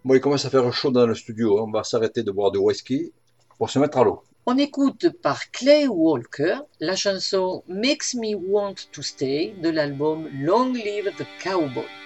Bon, il commence à faire chaud dans le studio. On va s'arrêter de boire du whisky pour se mettre à l'eau. On écoute par Clay Walker la chanson Makes Me Want to Stay de l'album Long Live the Cowboy.